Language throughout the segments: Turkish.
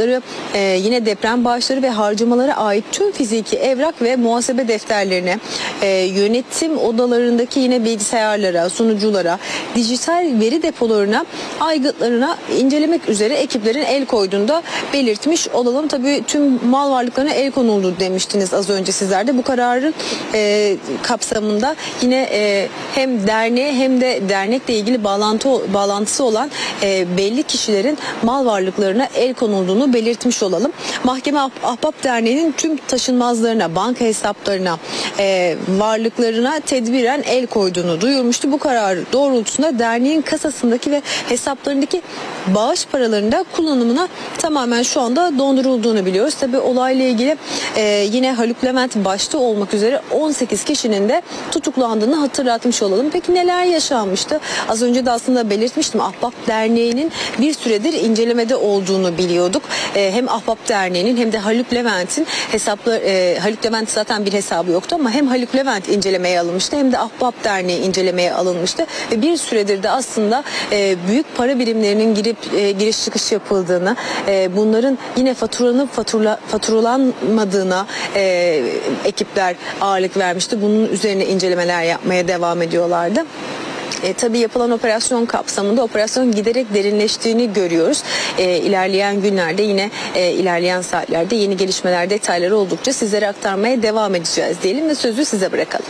aldıkları yine deprem bağışları ve harcamalara ait tüm fiziki evrak ve muhasebe defterlerine, yönetim odalarındaki yine bilgisayarlara, sunuculara, dijital veri depolarına, aygıtlarına incelemek üzere ekiplerin el koyduğunda belirtmiş olalım. Tabii tüm mal varlıklarına el konuldu demiştiniz az önce sizler de. Bu kararın kapsamında yine hem derneğe hem de dernekle ilgili bağlantısı olan belli kişilerin mal varlıklarına el konulduğunu belirtmiş olalım. Mahkeme Ahbap Derneği'nin tüm taşınmazlarına, banka hesaplarına, varlıklarına tedbiren el koyduğunu duyurmuştu. Bu karar doğrultusunda derneğin kasasındaki ve hesaplarındaki bağış paralarında kullanımına tamamen şu anda dondurulduğunu biliyoruz. Tabii olayla ilgili yine Haluk Levent başta olmak üzere 18 kişinin de tutuklandığını hatırlatmış olalım. Peki neler yaşanmıştı? Az önce de aslında belirtmiştim. Ahbap Derneği'nin bir süredir incelemede olduğunu biliyorduk. Hem Ahbap Derneği'nin hem de Haluk Levent'in hesapları, Haluk Levent zaten bir hesabı yoktu ama hem Haluk Levent incelemeye alınmıştı hem de Ahbap Derneği incelemeye alınmıştı. Ve bir süredir de aslında büyük para birimlerinin giriş çıkış yapıldığını, bunların yine faturalanmadığına ekipler ağırlık vermişti. Bunun üzerine incelemeler yapmaya devam ediyorlardı. Tabii yapılan operasyon kapsamında operasyon giderek derinleştiğini görüyoruz. İlerleyen günlerde yine ilerleyen saatlerde yeni gelişmeler, detayları oldukça sizlere aktarmaya devam edeceğiz diyelim ve sözü size bırakalım.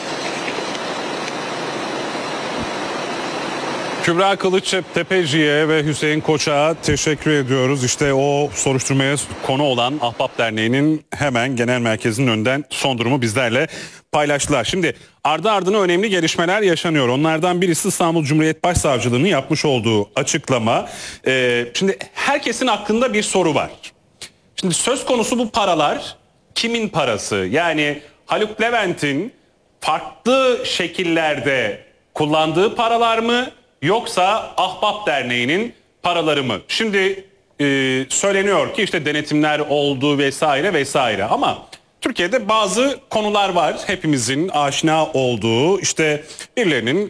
Kübra Kılıçtepeci'ye ve Hüseyin Koçak'a teşekkür ediyoruz. İşte o soruşturmaya konu olan Ahbap Derneği'nin hemen genel merkezinin önünden son durumu bizlerle paylaştılar. Şimdi ardı ardına önemli gelişmeler yaşanıyor. Onlardan birisi İstanbul Cumhuriyet Başsavcılığı'nın yapmış olduğu açıklama. Şimdi herkesin aklında bir soru var. Şimdi söz konusu bu paralar kimin parası? Yani Haluk Levent'in farklı şekillerde kullandığı paralar mı? Yoksa Ahbap Derneği'nin paraları mı? Şimdi söyleniyor ki işte denetimler oldu vesaire vesaire ama Türkiye'de bazı konular var hepimizin aşina olduğu, işte birilerinin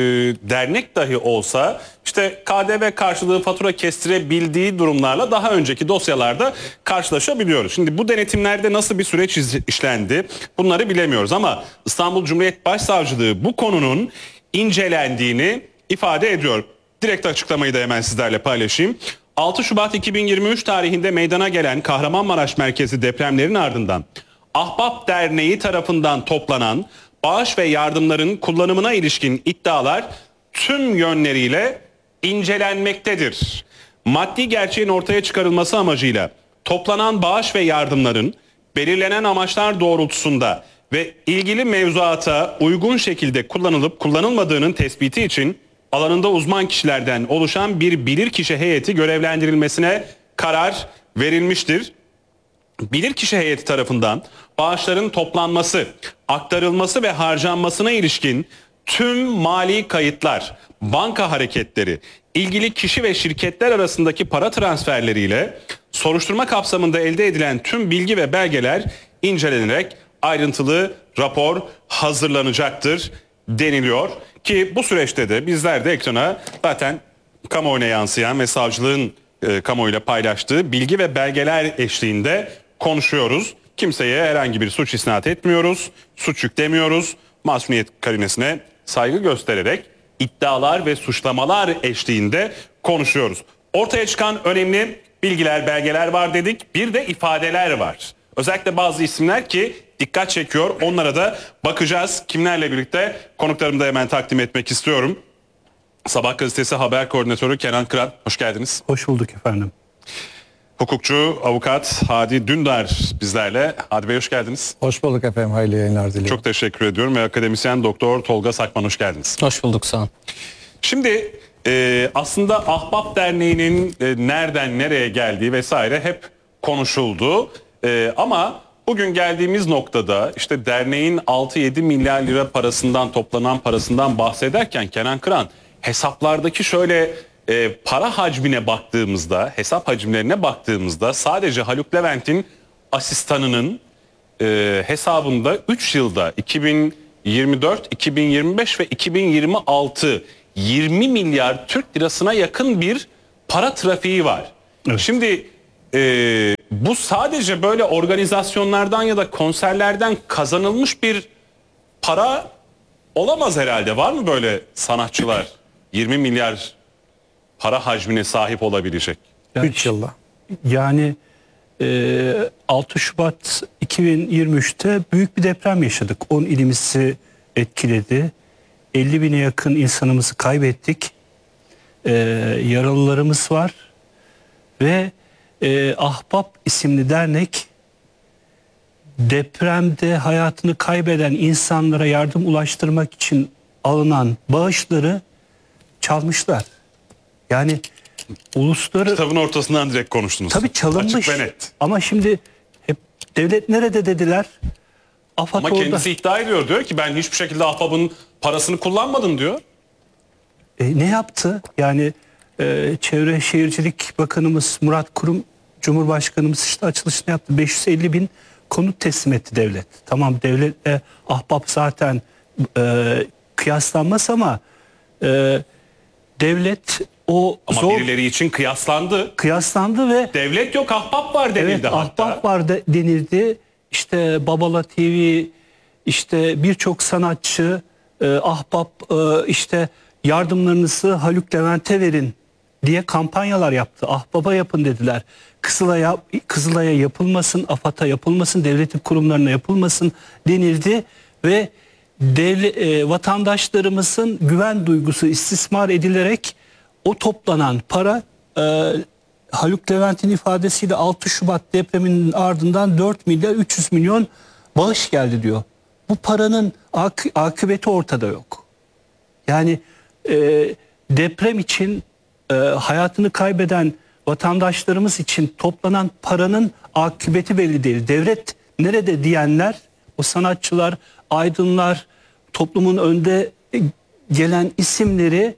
dernek dahi olsa işte KDV karşılığı fatura kestirebildiği durumlarla daha önceki dosyalarda karşılaşabiliyoruz. Şimdi bu denetimlerde nasıl bir süreç işlendi bunları bilemiyoruz ama İstanbul Cumhuriyet Başsavcılığı bu konunun incelendiğini ifade ediyor. Direkt açıklamayı da hemen sizlerle paylaşayım. 6 Şubat 2023 tarihinde meydana gelen Kahramanmaraş merkezi depremlerin ardından Ahbap Derneği tarafından toplanan bağış ve yardımların kullanımına ilişkin iddialar tüm yönleriyle incelenmektedir. Maddi gerçeğin ortaya çıkarılması amacıyla toplanan bağış ve yardımların belirlenen amaçlar doğrultusunda ve ilgili mevzuata uygun şekilde kullanılıp kullanılmadığının tespiti için alanında uzman kişilerden oluşan bir bilirkişi heyeti görevlendirilmesine karar verilmiştir. Bilirkişi heyeti tarafından bağışların toplanması, aktarılması ve harcanmasına ilişkin tüm mali kayıtlar, banka hareketleri, ilgili kişi ve şirketler arasındaki para transferleriyle soruşturma kapsamında elde edilen tüm bilgi ve belgeler incelenerek ayrıntılı rapor hazırlanacaktır deniliyor. Ki bu süreçte de bizler de ekrana zaten kamuoyuna yansıyan ve savcılığın kamuoyuyla paylaştığı bilgi ve belgeler eşliğinde konuşuyoruz. Kimseye herhangi bir suç isnat etmiyoruz, suç yüklemiyoruz. Masumiyet karinesine saygı göstererek iddialar ve suçlamalar eşliğinde konuşuyoruz. Ortaya çıkan önemli bilgiler, belgeler var dedik. Bir de ifadeler var. Özellikle bazı isimler ki dikkat çekiyor. Onlara da bakacağız. Kimlerle birlikte konuklarımı da hemen takdim etmek istiyorum. Sabah gazetesi haber koordinatörü Kenan Kıran. Hoş geldiniz. Hoş bulduk efendim. Hukukçu, avukat Hadi Dündar bizlerle. Hadi Bey hoş geldiniz. Hoş bulduk efendim. Hayırlı yayınlar diliyorum. Çok teşekkür ediyorum ve akademisyen Doktor Tolga Sakman hoş geldiniz. Hoş bulduk, sağ olun. Şimdi aslında Ahbap Derneği'nin nereden nereye geldiği vesaire hep konuşuldu. Ama bugün geldiğimiz noktada işte derneğin 6-7 milyar lira parasından toplanan parasından bahsederken Kenan Kıran hesaplardaki şöyle para hacmine baktığımızda, hesap hacimlerine baktığımızda sadece Haluk Levent'in asistanının hesabında 3 yılda 2024, 2025 ve 2026 20 milyar Türk lirasına yakın bir para trafiği var. Evet. Şimdi bu sadece böyle organizasyonlardan ya da konserlerden kazanılmış bir para olamaz herhalde. Var mı böyle sanatçılar 20 milyar para hacmine sahip olabilecek? 3 yılda. Yani 6 Şubat 2023'te büyük bir deprem yaşadık. 10 ilimizi etkiledi. 50 bine yakın insanımızı kaybettik. Yaralılarımız var. Ve Ahbap isimli dernek depremde hayatını kaybeden insanlara yardım ulaştırmak için alınan bağışları çalmışlar. Yani uluslararası... Kitabın ortasından direkt konuştunuz. Tabii çalınmış. Açık ve net. Ama şimdi hep devlet nerede dediler? AFAD Ama orada. kendisi iddia ediyor. Diyor ki ben hiçbir şekilde Ahbap'ın parasını kullanmadım diyor. Ne yaptı? Yani Çevre Şehircilik Bakanımız Murat Kurum, Cumhurbaşkanımız işte açılışını yaptı. 550 bin konut teslim etti devlet. Tamam, devletle Ahbap zaten kıyaslanmaz ama devlet o Ama zor birileri için kıyaslandı. ve Devlet yok, Ahbap var denildi evet, hatta. Ahbap var denildi. İşte Babala TV, işte birçok sanatçı Ahbap işte yardımlarınızı Haluk Levent'e verin diye kampanyalar yaptı. Ahbap'a yapın dediler. Kızılay'a yapılmasın, AFAD'a yapılmasın, devletin kurumlarına yapılmasın denildi ve vatandaşlarımızın güven duygusu istismar edilerek o toplanan para Haluk Levent'in ifadesiyle 6 Şubat depreminin ardından 4 milyar 300 milyon bağış geldi diyor. Bu paranın akıbeti ortada yok. Yani deprem için hayatını kaybeden vatandaşlarımız için toplanan paranın akıbeti belli değil. Devlet nerede diyenler, o sanatçılar, aydınlar, toplumun önde gelen isimleri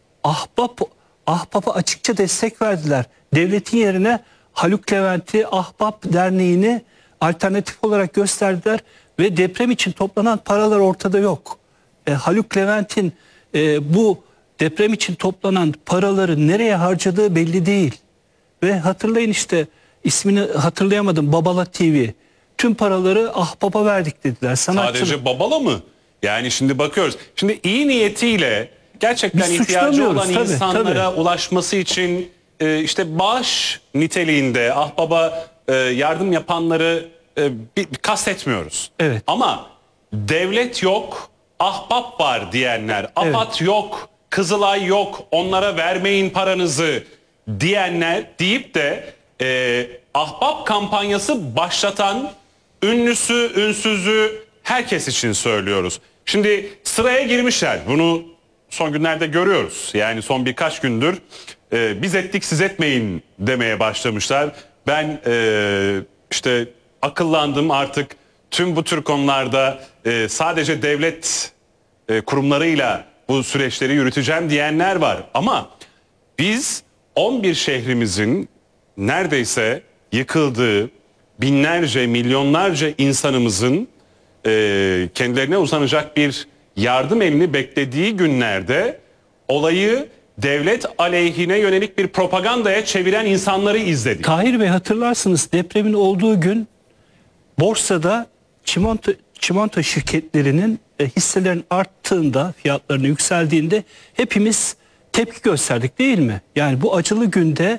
Ahbap'a açıkça destek verdiler. Devletin yerine Haluk Levent'i, Ahbap Derneği'ni alternatif olarak gösterdiler ve deprem için toplanan paralar ortada yok. Haluk Levent'in bu deprem için toplanan paraları nereye harcadığı belli değil. Ve hatırlayın işte, ismini hatırlayamadım, Babala TV. Tüm paraları Ahbap'a verdik dediler. Sadece Babala mı? Yani şimdi bakıyoruz. Şimdi iyi niyetiyle gerçekten Biz ihtiyacı olan suçlamıyoruz, insanlara ulaşması için işte bağış niteliğinde Ahbap'a yardım yapanları kastetmiyoruz. Evet. Ama devlet yok, Ahbap var diyenler, AFAD yok, Kızılay yok, onlara vermeyin paranızı diyenler deyip de Ahbap kampanyası başlatan ünlüsü, ünsüzü herkes için söylüyoruz. Şimdi sıraya girmişler. Bunu son günlerde görüyoruz. Yani son birkaç gündür biz ettik siz etmeyin demeye başlamışlar. Ben işte akıllandım artık, tüm bu tür konularda sadece devlet kurumlarıyla bu süreçleri yürüteceğim diyenler var. Ama biz 11 şehrimizin neredeyse yıkıldığı, binlerce, milyonlarca insanımızın kendilerine uzanacak bir yardım elini beklediği günlerde olayı devlet aleyhine yönelik bir propagandaya çeviren insanları izledik. Tahir Bey, hatırlarsınız, depremin olduğu gün borsada çimento şirketlerinin hisselerin arttığında, fiyatlarının yükseldiğinde hepimiz tepki gösterdik değil mi? Yani bu acılı günde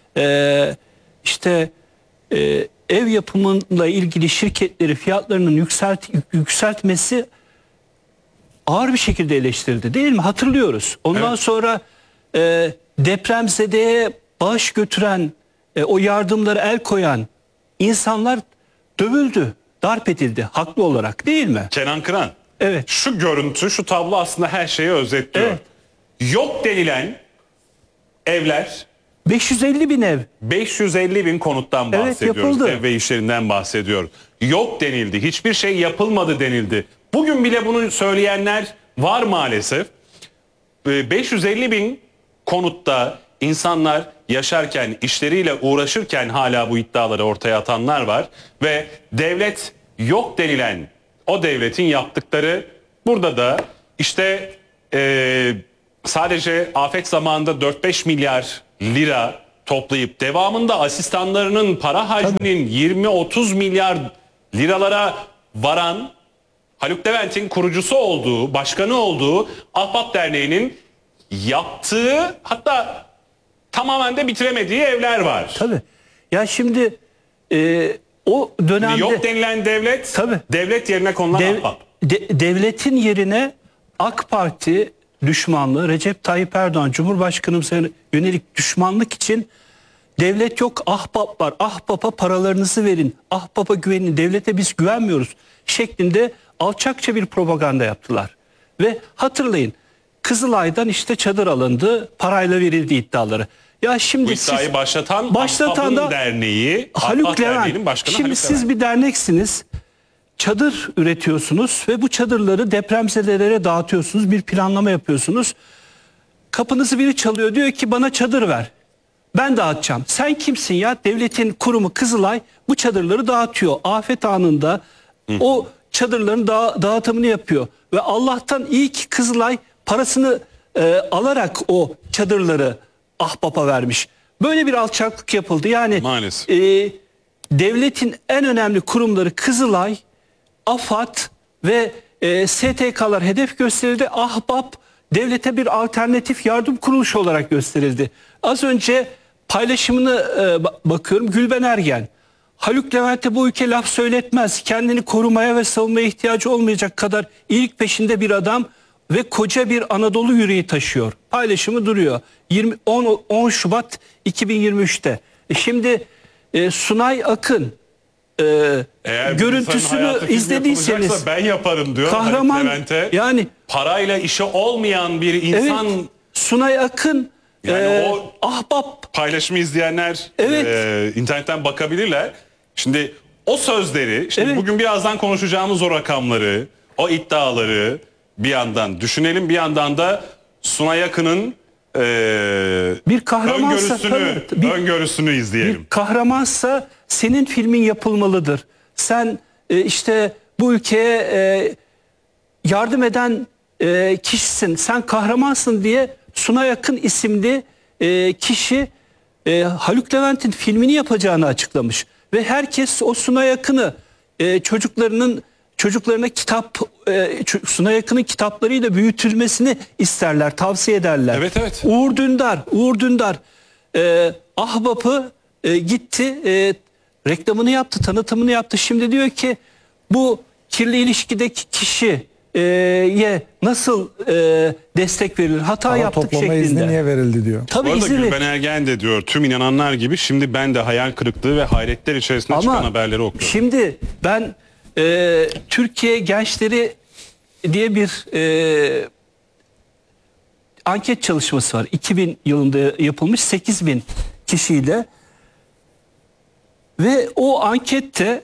ev yapımıyla ilgili şirketleri fiyatlarının yükseltmesi ağır bir şekilde eleştirildi değil mi? Hatırlıyoruz. Ondan sonra depremzedeye bağış götüren, o yardımlara el koyan insanlar dövüldü, darp edildi haklı olarak değil mi? Kenan Kıran. Evet. Şu görüntü, şu tablo aslında her şeyi özetliyor. Evet. Yok denilen evler, 550 bin ev. 550 bin konuttan Evet, bahsediyoruz. yapıldı. Ev ve işlerinden bahsediyor. Yok denildi. Hiçbir şey yapılmadı denildi. Bugün bile bunu söyleyenler var maalesef. 550 bin konutta insanlar yaşarken, işleriyle uğraşırken hala bu iddiaları ortaya atanlar var. Ve devlet yok denilen o devletin yaptıkları burada da işte sadece afet zamanında 4-5 milyar lira toplayıp devamında asistanlarının para hacminin 20-30 milyar liralara varan, Haluk Levent'in kurucusu olduğu, başkanı olduğu Ahbap Derneği'nin yaptığı, hatta tamamen de bitiremediği evler var. Tabii. Ya şimdi o dönemde Yok denilen devlet, tabii, devlet yerine konulan ahbap. devletin yerine AK Parti düşmanlığı, Recep Tayyip Erdoğan Cumhurbaşkanımıza yönelik düşmanlık için devlet yok, ahbap var, ahbapa paralarınızı verin, ahbapa güvenin, devlete biz güvenmiyoruz şeklinde alçakça bir propaganda yaptılar. Ve hatırlayın, Kızılay'dan işte çadır alındı, parayla verildi iddiaları. Ya şimdi Bu iddiayı başlatan başlatan da Ahbap'ın derneği, Haluk Ahbap Derneği'nin Levent. başkanı Şimdi Haluk siz Levent. bir derneksiniz. Çadır üretiyorsunuz ve bu çadırları depremzedelere dağıtıyorsunuz. Bir planlama yapıyorsunuz. Kapınızı biri çalıyor, diyor ki bana çadır ver. Ben dağıtacağım. Sen kimsin ya? Devletin kurumu Kızılay bu çadırları dağıtıyor. Afet anında o çadırların dağıtımını yapıyor. Ve Allah'tan iyi ki Kızılay parasını alarak o çadırları ahbapa vermiş. Böyle bir alçaklık yapıldı. Yani Maalesef. Devletin en önemli kurumları Kızılay, AFAD ve STK'lar hedef gösterildi. Ahbap devlete bir alternatif yardım kuruluşu olarak gösterildi. Az önce paylaşımını bakıyorum, Gülben Ergen. Haluk Levent'e bu ülke laf söyletmez. Kendini korumaya ve savunmaya ihtiyacı olmayacak kadar iyilik peşinde bir adam ve koca bir Anadolu yüreği taşıyor. Paylaşımı duruyor. 10 Şubat 2023'te. Şimdi Sunay Akın Eğer görüntüsünü izlediyseniz ben yaparım diyor. kahraman, Haluk Levent'e yani parayla işi olmayan bir insan. evet, Sunay Akın Yani o ahbap paylaşımı izleyenler Evet. internetten bakabilirler. Şimdi o sözleri, şimdi Evet. bugün birazdan konuşacağımız o rakamları, o iddiaları bir yandan düşünelim, bir yandan da Sunay Akın'ın bir kahramansa öngörüsünü izleyelim. bir kahramansa senin filmin yapılmalıdır. Sen işte bu ülkeye yardım eden kişisin, sen kahramansın diye Sunay Akın isimli kişi Haluk Levent'in filmini yapacağını açıklamış. Ve herkes o Sunay Akın'ı çocuklarına Sunay Akın'ın kitaplarıyla büyütülmesini isterler, tavsiye ederler. Evet, evet. Uğur Dündar ahbapı gitti, reklamını yaptı, tanıtımını yaptı. Şimdi diyor ki bu kirli ilişkideki kişiye nasıl destek verilir? Hata yaptık toplama şeklinde. izni niye verildi diyor. Tabii Bu arada izni Gülben Ergen de diyor, tüm inananlar gibi şimdi ben de hayal kırıklığı ve hayretler içerisinde çıkan haberleri okuyorum. Şimdi ben Türkiye Gençleri diye bir anket çalışması var. 2000 yılında yapılmış 8.000 kişiyle ve o ankette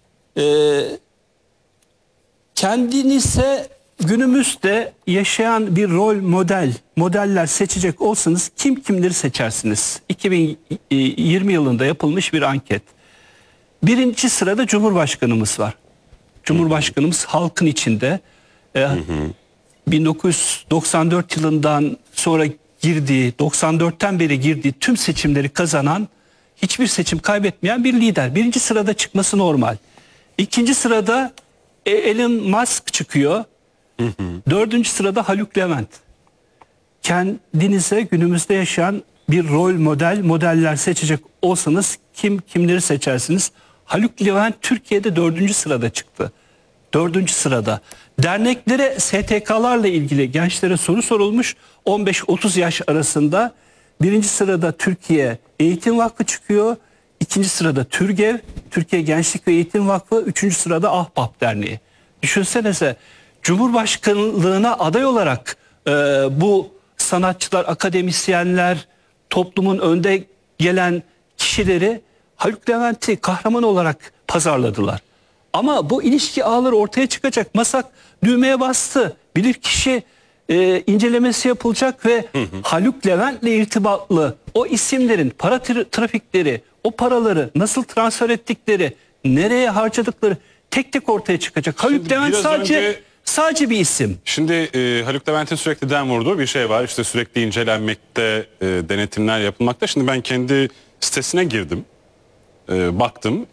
kendinize günümüzde yaşayan bir modeller seçecek olsanız kimleri seçersiniz? 2020 yılında yapılmış bir anket. Birinci sırada Cumhurbaşkanımız var. Cumhurbaşkanımız halkın içinde. 1994 yılından sonra girdiği, 94'ten beri girdiği tüm seçimleri kazanan, hiçbir seçim kaybetmeyen bir lider. Birinci sırada çıkması normal. İkinci sırada Elon Musk çıkıyor. Dördüncü sırada Haluk Levent. Kendinize günümüzde yaşayan bir modeller seçecek olsanız kimleri seçersiniz? Haluk Levent Türkiye'de 4. sırada çıktı. 4. sırada. Derneklere, STK'larla ilgili gençlere soru sorulmuş. 15-30 yaş arasında. Birinci sırada Türkiye Eğitim Vakfı çıkıyor. İkinci sırada TÜRGEV, Türkiye Gençlik ve Eğitim Vakfı. Üçüncü sırada Ahbap Derneği. Düşünsenize, Cumhurbaşkanlığına aday olarak bu sanatçılar, akademisyenler, toplumun önde gelen kişileri Haluk Levent'i kahraman olarak pazarladılar. Ama bu ilişki ağları ortaya çıkacak. Masak düğmeye bastı. Bilirkişi incelemesi yapılacak ve Haluk Levent'le irtibatlı o isimlerin para trafikleri, o paraları nasıl transfer ettikleri, nereye harcadıkları tek tek ortaya çıkacak. Haluk Levent sadece Sadece bir isim. Şimdi Haluk Levent'in sürekli dem vurduğu bir şey var. İşte sürekli incelenmekte, denetimler yapılmakta. Şimdi ben kendi sitesine girdim, baktım.